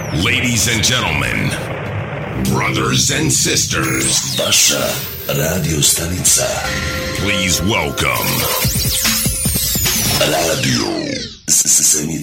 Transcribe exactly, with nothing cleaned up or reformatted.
Ladies and gentlemen, brothers and sisters, vaša radio stanica. Please welcome Radio Senica.